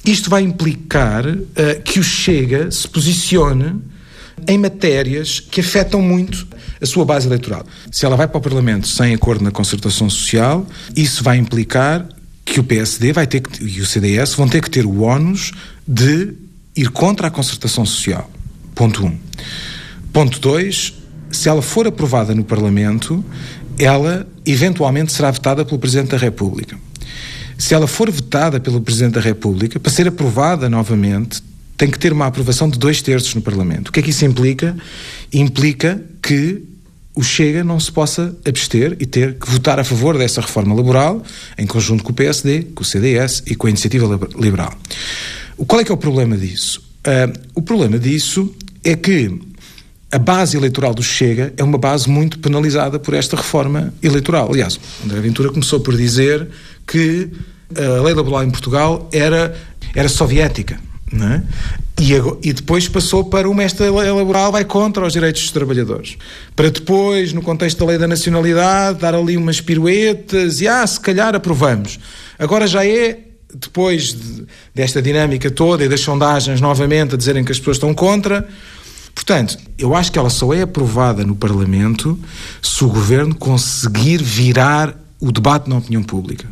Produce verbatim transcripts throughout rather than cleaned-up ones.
Isto vai implicar uh, que o Chega se posicione em matérias que afetam muito a sua base eleitoral. Se ela vai para o Parlamento sem acordo na concertação social, isso vai implicar que o P S D vai ter que, e o C D S vão ter que ter o ónus de ir contra a concertação social. Ponto um. Ponto dois, se ela for aprovada no Parlamento, ela eventualmente será vetada pelo Presidente da República. Se ela for vetada pelo Presidente da República, para ser aprovada novamente, tem que ter uma aprovação de dois terços no Parlamento. O que é que isso implica? Implica que o Chega não se possa abster e ter que votar a favor dessa reforma laboral, em conjunto com o P S D, com o C D S e com a Iniciativa Liberal. Qual é que é o problema disso? Uh, o problema disso é que a base eleitoral do Chega é uma base muito penalizada por esta reforma eleitoral. Aliás, André Ventura começou por dizer que a lei laboral em Portugal era, era soviética, não é? E, e depois passou para uma esta lei laboral vai contra os direitos dos trabalhadores. Para depois, no contexto da lei da nacionalidade, dar ali umas piruetas e, ah, se calhar aprovamos. Agora já é, depois de, desta dinâmica toda e das sondagens novamente a dizerem que as pessoas estão contra. Portanto, eu acho que ela só é aprovada no Parlamento se o Governo conseguir virar o debate na opinião pública.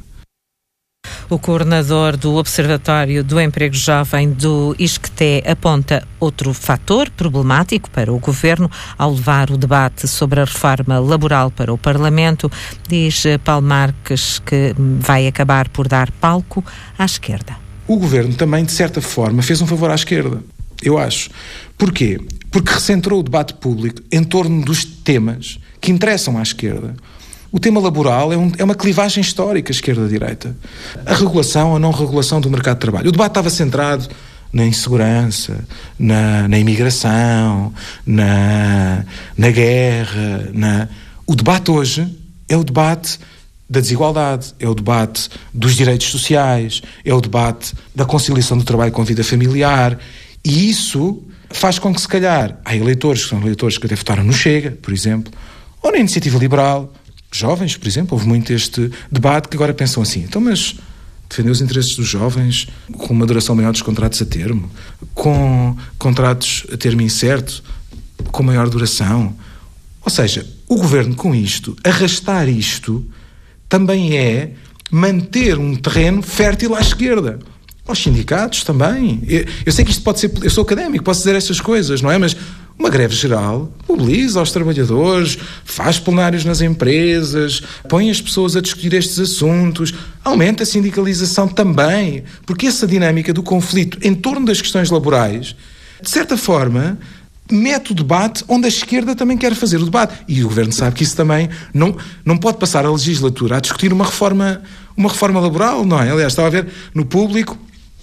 O coordenador do Observatório do Emprego Jovem do I S C T E aponta outro fator problemático para o Governo ao levar o debate sobre a reforma laboral para o Parlamento. Diz Paulo Marques que vai acabar por dar palco à esquerda. O Governo também, de certa forma, fez um favor à esquerda, eu acho. Porquê? Porque recentrou o debate público em torno dos temas que interessam à esquerda. O tema laboral é, um, é uma clivagem histórica, esquerda-direita. A regulação, a não regulação do mercado de trabalho. O debate estava centrado na insegurança, na, na imigração, na, na guerra. Na... O debate hoje é o debate da desigualdade, é o debate dos direitos sociais, é o debate da conciliação do trabalho com a vida familiar. E isso faz com que, se calhar, há eleitores que são eleitores que até votaram no Chega, por exemplo, ou na Iniciativa Liberal, jovens, por exemplo, houve muito este debate que agora pensam assim, então mas defender os interesses dos jovens com uma duração maior dos contratos a termo, com contratos a termo incerto, com maior duração. Ou seja, o Governo com isto, arrastar isto, também é manter um terreno fértil à esquerda. Aos sindicatos também. Eu, eu sei que isto pode ser, eu sou académico, posso dizer estas coisas, não é? Mas uma greve geral mobiliza os trabalhadores, faz plenários nas empresas, põe as pessoas a discutir estes assuntos, aumenta a sindicalização também, porque essa dinâmica do conflito em torno das questões laborais, de certa forma, mete o debate onde a esquerda também quer fazer o debate. E o Governo sabe que isso também não, não pode passar a legislatura a discutir uma reforma, uma reforma laboral, não é? Aliás, estava a ver no Público,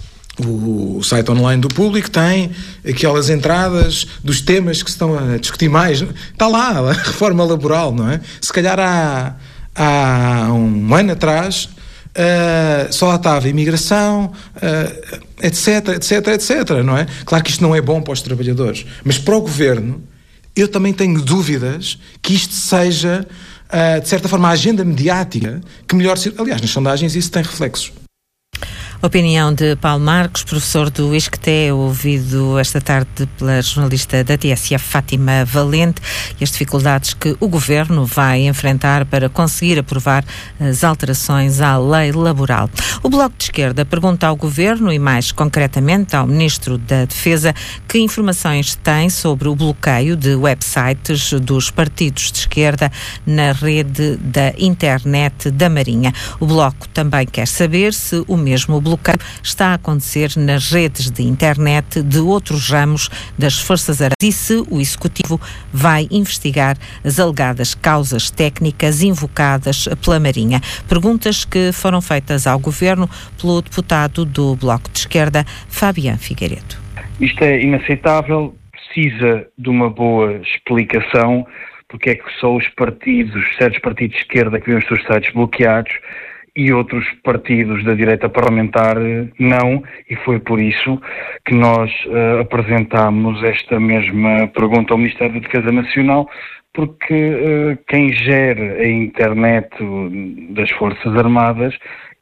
o site online do Público tem aquelas entradas dos temas que se estão a discutir mais. Está lá a reforma laboral, não é? Se calhar há, há um ano atrás uh, só lá estava imigração, uh, etc, etc, etc, não é? Claro que isto não é bom para os trabalhadores, mas para o Governo eu também tenho dúvidas que isto seja, uh, de certa forma, a agenda mediática que melhor... Aliás, nas sondagens isso tem reflexos. Opinião de Paulo Marques, professor do I S C T E, ouvido esta tarde pela jornalista da T S F, Fátima Valente, e as dificuldades que o Governo vai enfrentar para conseguir aprovar as alterações à lei laboral. O Bloco de Esquerda pergunta ao Governo, e mais concretamente ao Ministro da Defesa, que informações tem sobre o bloqueio de websites dos partidos de esquerda na rede da internet da Marinha. O Bloco também quer saber se o mesmo bloqueio está a acontecer nas redes de internet de outros ramos das Forças Armadas e se o Executivo vai investigar as alegadas causas técnicas invocadas pela Marinha. Perguntas que foram feitas ao Governo pelo deputado do Bloco de Esquerda, Fabiano Figueiredo. Isto é inaceitável, precisa de uma boa explicação, porque é que só os partidos, certos partidos de esquerda que vêem os seus sites bloqueados e outros partidos da direita parlamentar não, e foi por isso que nós uh, apresentámos esta mesma pergunta ao Ministério da Defesa Nacional, porque uh, quem gera a internet das Forças Armadas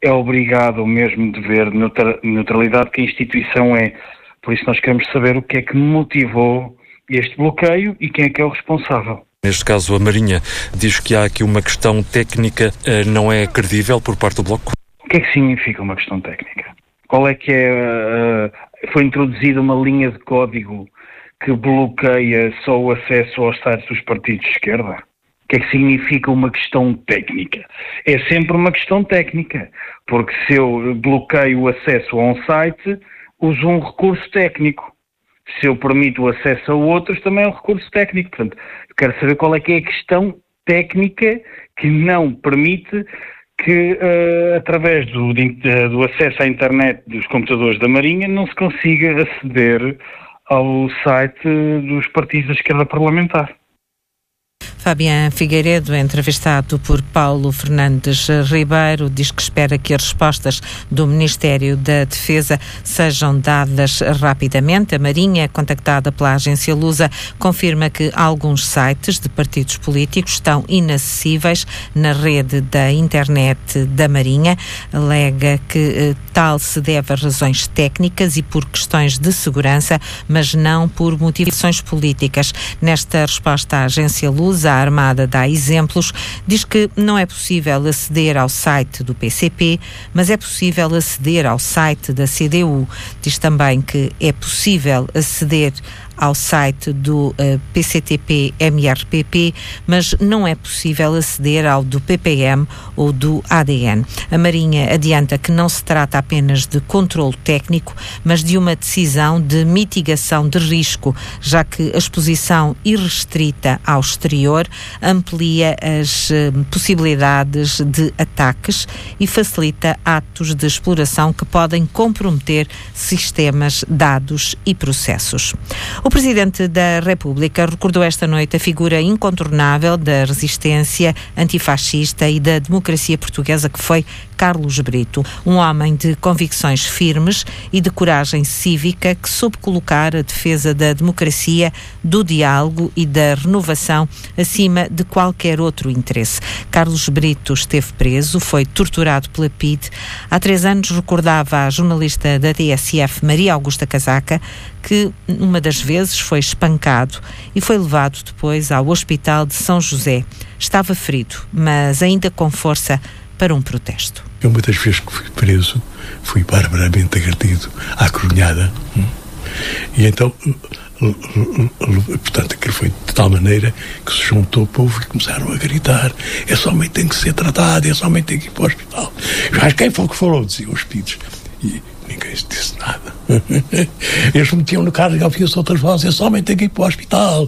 é obrigado ao mesmo dever de neutralidade que a instituição é. Por isso nós queremos saber o que é que motivou este bloqueio e quem é que é o responsável. Neste caso, a Marinha diz que há aqui uma questão técnica, não é credível por parte do Bloco? O que é que significa uma questão técnica? Qual é que é... Uh, foi introduzida uma linha de código que bloqueia só o acesso aos sites dos partidos de esquerda? O que é que significa uma questão técnica? É sempre uma questão técnica, porque se eu bloqueio o acesso a um site, uso um recurso técnico. Se eu permito o acesso a outros, também é um recurso técnico. Portanto, eu quero saber qual é que é a questão técnica que não permite que, uh, através do, de, do acesso à internet dos computadores da Marinha, não se consiga aceder ao site dos partidos da esquerda parlamentar. Fabián Figueiredo, entrevistado por Paulo Fernandes Ribeiro, diz que espera que as respostas do Ministério da Defesa sejam dadas rapidamente. A Marinha, contactada pela agência Lusa, confirma que alguns sites de partidos políticos estão inacessíveis na rede da internet da Marinha. Alega que eh, tal se deve a razões técnicas e por questões de segurança, mas não por motivações políticas. Nesta resposta à agência Lusa, a Armada dá exemplos, diz que não é possível aceder ao site do P C P, mas é possível aceder ao site da C D U. Diz também que é possível aceder ao site do uh, P C T P M R P P, mas não é possível aceder ao do P P M ou do A D N. A Marinha adianta que não se trata apenas de controle técnico, mas de uma decisão de mitigação de risco, já que a exposição irrestrita ao exterior amplia as uh, possibilidades de ataques e facilita atos de exploração que podem comprometer sistemas, dados e processos. O Presidente da República recordou esta noite a figura incontornável da resistência antifascista e da democracia portuguesa que foi Carlos Brito, um homem de convicções firmes e de coragem cívica que soube colocar a defesa da democracia, do diálogo e da renovação acima de qualquer outro interesse. Carlos Brito esteve preso, foi torturado pela P I D. Há três anos recordava a jornalista da T S F, Maria Augusta Casaca, que uma das vezes foi espancado e foi levado depois ao Hospital de São José. Estava ferido, mas ainda com força para um protesto. Eu muitas vezes que fui preso, fui barbaramente agredido à coronhada. E então, portanto, aquilo foi de tal maneira que se juntou o povo e começaram a gritar: esse homem tem que ser tratado, esse homem tem que ir para o hospital. Mas quem foi que falou? Diziam os pitos. E ninguém disse nada. Eles metiam no carro e ouviam-se outras vozes: esse homem tem que ir para o hospital.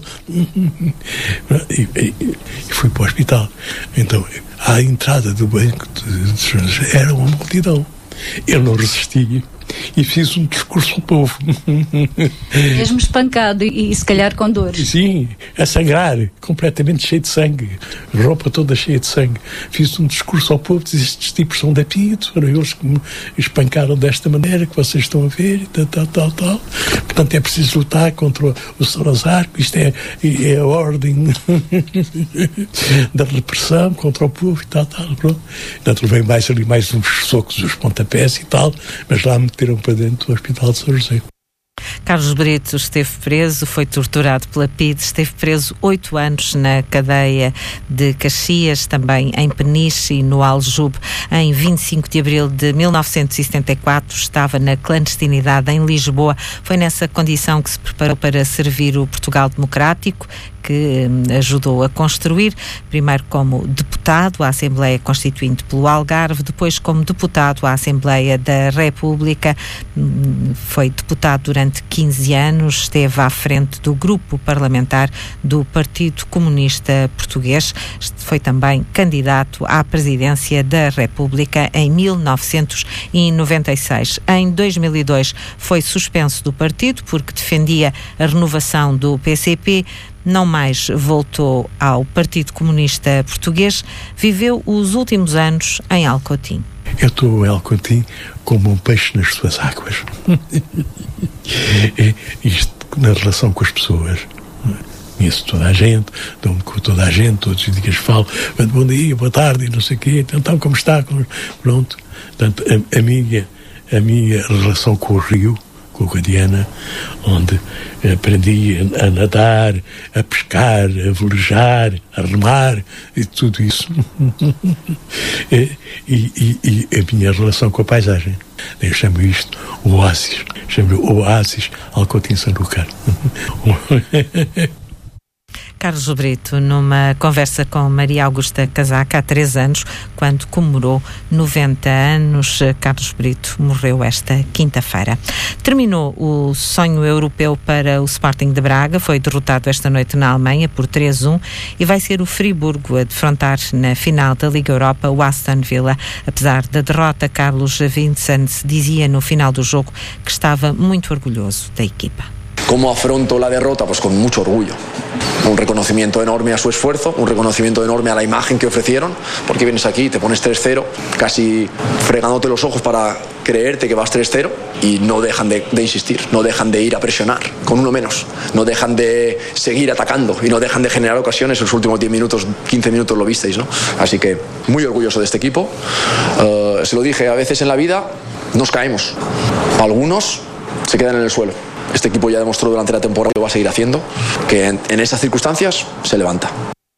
E, e, e fui para o hospital. Então, à entrada do banco de, de, era uma multidão. Eu não resisti e fiz um discurso ao povo. Mesmo espancado e, e se calhar com dor. Sim, a sangrar, completamente cheio de sangue, roupa toda cheia de sangue. Fiz um discurso ao povo, disse: estes tipos são da P I D, foram eles que me espancaram desta maneira que vocês estão a ver, e tal, tal, tal, tal. Portanto, é preciso lutar contra o Salazar, isto é, é a ordem da repressão contra o povo, e tal, tal, pronto. Portanto, levei mais ali mais uns socos, uns pontapés e tal, mas lá me meteram para dentro do Hospital de São José. Carlos Brito esteve preso, foi torturado pela P I D, esteve preso oito anos na cadeia de Caxias, também em Peniche e no Aljube. Em vinte e cinco de abril de mil novecentos e setenta e quatro estava na clandestinidade em Lisboa. Foi nessa condição que se preparou para servir o Portugal Democrático, que ajudou a construir, primeiro como deputado à Assembleia Constituinte pelo Algarve, depois como deputado à Assembleia da República. Foi deputado durante quinze anos, esteve à frente do grupo parlamentar do Partido Comunista Português, foi também candidato à presidência da República em mil novecentos e noventa e seis. Em dois mil e dois foi suspenso do partido porque defendia a renovação do P C P, não mais voltou ao Partido Comunista Português, viveu os últimos anos em Alcotim. Eu estou em Alcotim como um peixe nas suas águas. Isto na relação com as pessoas. conheço toda a gente, dou-me com toda a gente, todos os dias falo, bom dia, boa tarde, e não sei o quê, então como está? Pronto. Portanto, a, a, minha, a minha relação com o rio, com a Guadiana, onde aprendi a, a nadar, a pescar, a velejar, a remar, e tudo isso. e, e, e a minha relação com a paisagem. Eu chamo isto o oásis. Chamo-lhe o oásis Alcotim Sanlúcar. Carlos Brito, numa conversa com Maria Augusta Casaca há três anos, quando comemorou noventa anos. Carlos Brito morreu esta quinta-feira. Terminou o sonho europeu para o Sporting de Braga, foi derrotado esta noite na Alemanha por três a um e vai ser o Friburgo a defrontar na final da Liga Europa o Aston Villa. Apesar da derrota, Carlos Vincent dizia no final do jogo que estava muito orgulhoso da equipa. ¿Cómo afronto la derrota? Pues con mucho orgullo. Un reconocimiento enorme a su esfuerzo, un reconocimiento enorme a la imagen que ofrecieron, porque vienes aquí, te pones tres cero, casi fregándote los ojos para creerte que vas tres cero y no dejan de, de insistir, no dejan de ir a presionar, con uno menos, no dejan de seguir atacando y no dejan de generar ocasiones. En los últimos diez minutos, quince minutos lo visteis, ¿no? Así que muy orgulloso de este equipo. Uh, se lo dije, a veces en la vida nos caemos, algunos se quedan en el suelo. Este equipo ya demostró durante la temporada que lo va a seguir haciendo, que en, en esas circunstancias se levanta.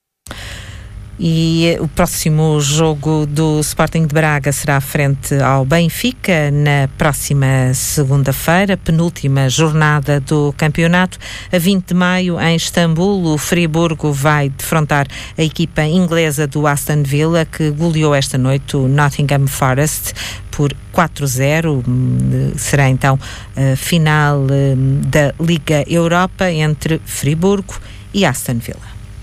E o próximo jogo do Sporting de Braga será frente ao Benfica na próxima segunda-feira, penúltima jornada do campeonato. A vinte de maio, em Istambul, o Friburgo vai defrontar a equipa inglesa do Aston Villa, que goleou esta noite o Nottingham Forest por quatro a zero. Será então a final da Liga Europa entre Friburgo e Aston Villa.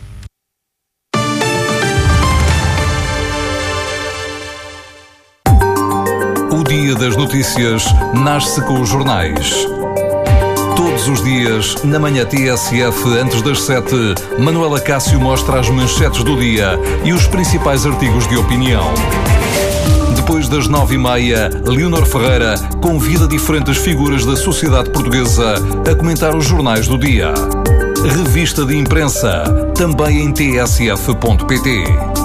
O Dia das Notícias nasce com os jornais. Todos os dias, na manhã T S F, antes das sete, Manuela Cássio mostra as manchetes do dia e os principais artigos de opinião. Depois das nove e meia, Leonor Ferreira convida diferentes figuras da sociedade portuguesa a comentar os jornais do dia. Revista de imprensa, também em t s f ponto p t.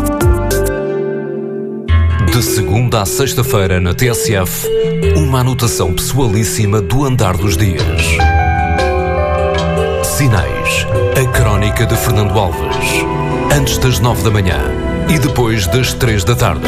De segunda à sexta-feira na T S F, uma anotação pessoalíssima do andar dos dias. Sinais, a crónica de Fernando Alves, antes das nove da manhã e depois das três da tarde.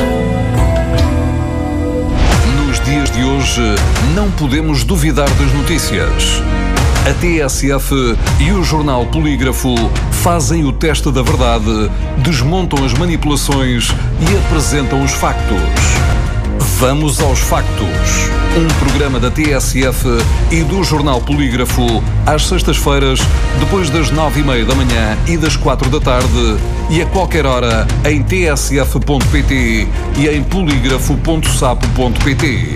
Nos dias de hoje, não podemos duvidar das notícias. A T S F e o jornal Polígrafo fazem o teste da verdade, desmontam as manipulações e apresentam os factos. Vamos aos factos. Um programa da T S F e do jornal Polígrafo às sextas-feiras, depois das nove e meia da manhã e das quatro da tarde e a qualquer hora em t s f ponto p t e em polígrafo ponto sapo ponto p t.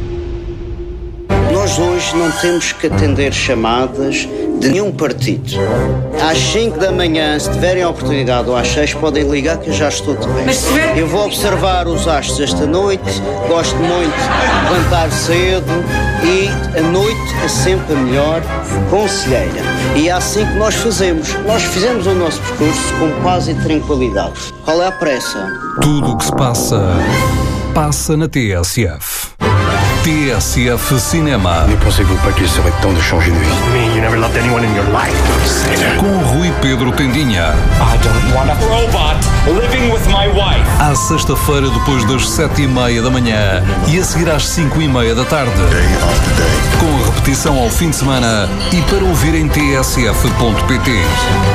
Nós hoje não temos que atender chamadas de nenhum partido. Às cinco da manhã, se tiverem a oportunidade, ou às seis, podem ligar que eu já estou de bem. Eu vou observar os astros esta noite, gosto muito de levantar cedo e a noite é sempre a melhor conselheira. E é assim que nós fazemos. Nós fizemos o nosso percurso com paz e tranquilidade. Qual é a pressa? Tudo o que se passa, passa na T S F. T S F Cinema. Ne pensez-vous pas qu'il serait temps de changer de vie? Me, you never loved anyone in your life. Com Rui Pedro Tendinha. I don't want a robot living with my wife. À sexta-feira, depois das sete e meia da manhã e a seguir às cinco e meia da tarde. Day after day. Com repetição ao fim de semana e para ouvir em t s f ponto p t.